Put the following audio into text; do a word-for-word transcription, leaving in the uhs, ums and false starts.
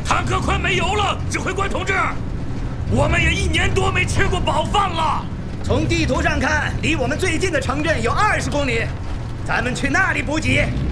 坦克快没油了，指挥官同志，我们也一年多没吃过饱饭了。 从地图上看，离我们最近的城镇有二十公里，咱们去那里补给。